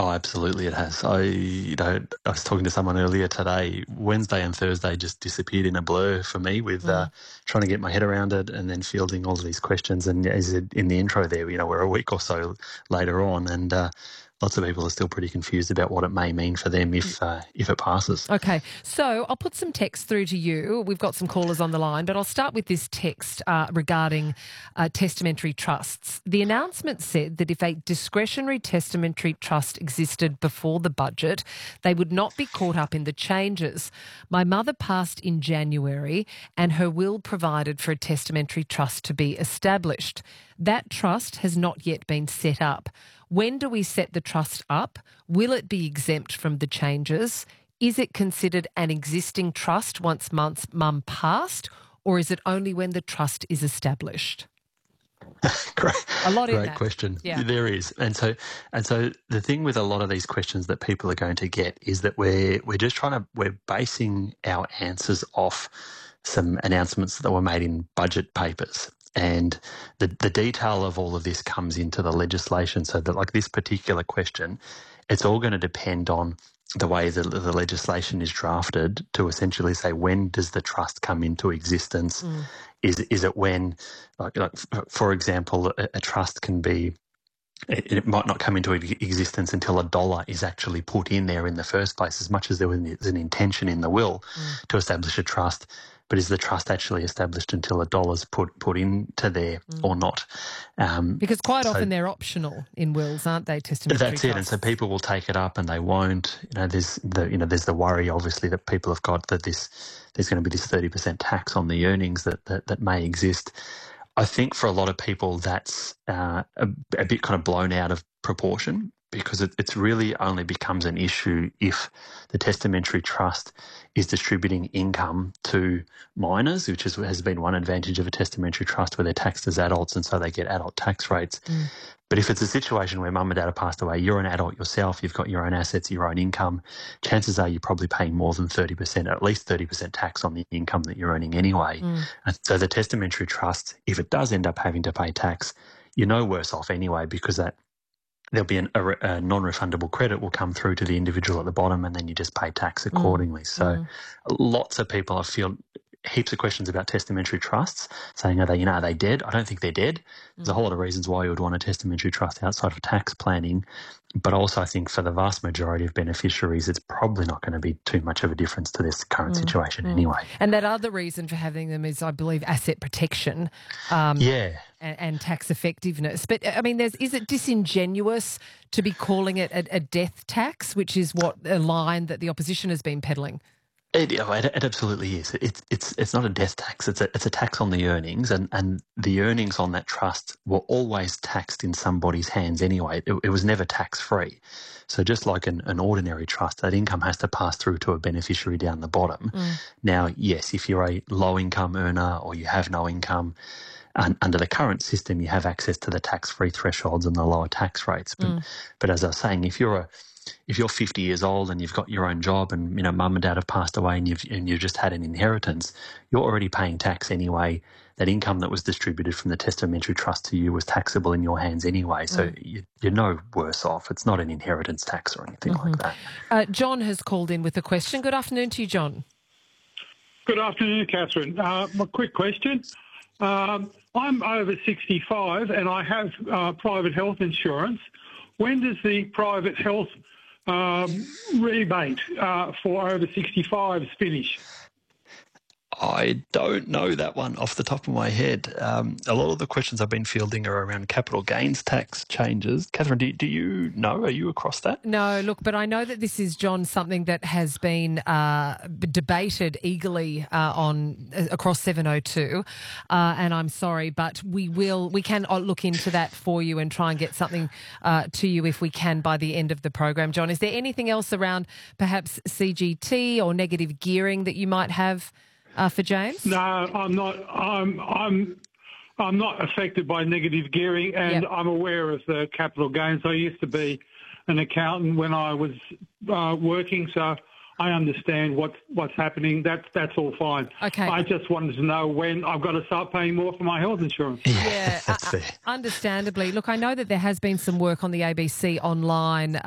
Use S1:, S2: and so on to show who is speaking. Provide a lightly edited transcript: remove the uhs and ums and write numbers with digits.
S1: Oh, absolutely it has. I was talking to someone earlier today. Wednesday and Thursday just disappeared in a blur for me with trying to get my head around it and then fielding all of these questions. And as in the intro there, we're a week or so later on, and lots of people are still pretty confused about what it may mean for them if it passes.
S2: Okay, so I'll put some text through to you. We've got some callers on the line, but I'll start with this text regarding testamentary trusts. The announcement said that if a discretionary testamentary trust existed before the budget, they would not be caught up in the changes. My mother passed in January and her will provided for a testamentary trust to be established. That trust has not yet been set up. When do we set the trust up? Will it be exempt from the changes? Is it considered an existing trust once mum passed, or is it only when the trust is established?
S1: Great question.
S2: Yeah.
S1: There is. And so the thing with a lot of these questions that people are going to get is that we're basing our answers off some announcements that were made in budget papers. And the detail of all of this comes into the legislation, so that like this particular question, it's all going to depend on the way the legislation is drafted to essentially say, when does the trust come into existence? Is it when, like for example, a trust can be, it might not come into existence until $1 is actually put in there in the first place, as much as there was an intention in the will to establish a trust. But is the trust actually established until $1's put into there or not?
S2: Because quite often they're optional in wills, aren't they? Testamentary
S1: That's
S2: trusts.
S1: it, and so people will take it up and they won't. There's the worry, obviously, that people have got that there's going to be this 30% tax on the earnings that may exist. I think for a lot of people that's a bit kind of blown out of proportion, because it's really only becomes an issue if the testamentary trust is distributing income to minors, which has been one advantage of a testamentary trust, where they're taxed as adults and so they get adult tax rates. But if it's a situation where mum and dad have passed away, you're an adult yourself, you've got your own assets, your own income, chances are you're probably paying more than 30%, at least 30% tax on the income that you're earning anyway. And so the testamentary trust, if it does end up having to pay tax, you're no worse off anyway, because there'll be a non-refundable credit will come through to the individual at the bottom, and then you just pay tax accordingly. So lots of people, I feel, heaps of questions about testamentary trusts, saying, are they dead? I don't think they're dead. There's a whole lot of reasons why you would want a testamentary trust outside of tax planning. But also I think for the vast majority of beneficiaries, it's probably not going to be too much of a difference to this current situation anyway.
S2: And that other reason for having them is, I believe, asset protection and tax effectiveness. But, I mean, is it disingenuous to be calling it a death tax, which is what a line that the opposition has been peddling?
S1: It absolutely is. It's not a death tax. It's a tax on the earnings, and the earnings on that trust were always taxed in somebody's hands anyway. It was never tax free. So just like an ordinary trust, that income has to pass through to a beneficiary down the bottom. Now, yes, if you're a low income earner or you have no income, and under the current system, you have access to the tax free thresholds and the lower tax rates. But as I was saying, if you're 50 years old and you've got your own job and mum and dad have passed away and you've just had an inheritance, you're already paying tax anyway. That income that was distributed from the testamentary trust to you was taxable in your hands anyway. So you're no worse off. It's not an inheritance tax or anything like that.
S2: John has called in with a question. Good afternoon to you, John.
S3: Good afternoon, Catherine. My quick question. I'm over 65 and I have private health insurance. When does the private health rebate for over 65s finish?
S1: I don't know that one off the top of my head. A lot of the questions I've been fielding are around capital gains tax changes. Catherine, do you know? Are you across that?
S2: No, look, but I know that this is, John, something that has been debated eagerly across 702, and I'm sorry, but we can look into that for you and try and get something to you if we can by the end of the program. John, is there anything else around perhaps CGT or negative gearing that you might have for James?
S3: No, I'm not. I'm not affected by negative gearing, and I'm aware of the capital gains. I used to be an accountant when I was working, so I understand what's happening. That's all fine.
S2: Okay.
S3: I just wanted to know when I've got to start paying more for my health insurance.
S2: Yeah,
S1: that's fair.
S2: Understandably. Look, I know that there has been some work on the ABC online